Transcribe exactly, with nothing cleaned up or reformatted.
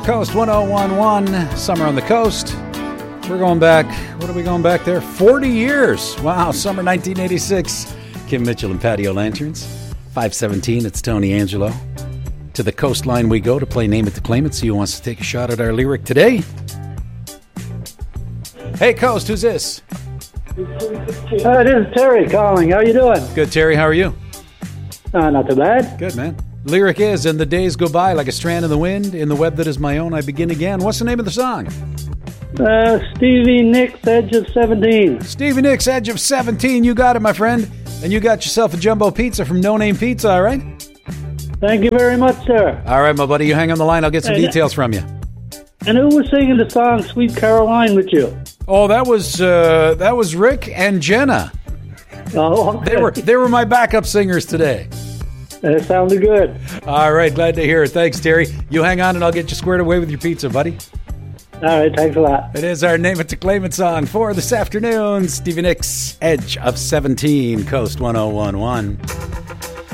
Coast one oh one one, Summer on the Coast. We're going back, what are we going back there? forty years. Wow, summer nineteen eighty-six. Kim Mitchell and Patio Lanterns. five seventeen, it's Tony Angelo. To the coastline we go to play Name It to Claim It. See who wants to take a shot at our lyric today. Hey, Coast, who's this? Uh, this is Terry calling. How you doing? Good, Terry. How are you? Uh, not too bad. Good, man. Lyric is, and the days go by like a strand in the wind. In the web that is my own, I begin again. What's the name of the song? Uh, Stevie Nicks, Edge of seventeen. Stevie Nicks, Edge of seventeen. You got it, my friend. And you got yourself a jumbo pizza from No Name Pizza, all right? Thank you very much, sir. All right, my buddy. You hang on the line. I'll get some Hey, details from you. And who was singing the song Sweet Caroline with you? Oh, that was uh, that was Rick and Jenna. Oh, okay. They were they were my backup singers today. That sounded good. All right, glad to hear it. Thanks, Terry. You hang on and I'll get you squared away with your pizza, buddy. All right, thanks a lot. It is our Name It to Claim It song for this afternoon. Stevie Nicks, Edge of seventeen, Coast one oh one one.